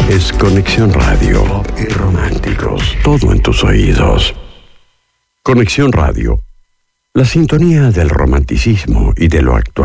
es Conexión Radio. Pop y románticos. Todo en tus oídos. Conexión Radio. La sintonía del romanticismo y de lo actual.